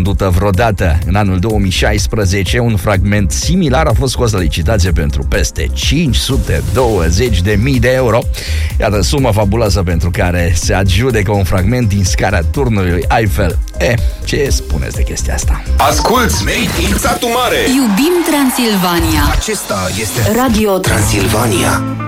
vândută vreodată. În anul 2016, un fragment similar a fost scos la licitație pentru peste 520.000 de euro. Iată, sumă fabuloasă pentru care se adjudecă un fragment din scara turnului Eiffel. Ce spuneți de chestia asta? Asculți Made in Satu Mare. Iubim Transilvania. Acesta este Radio Transilvania.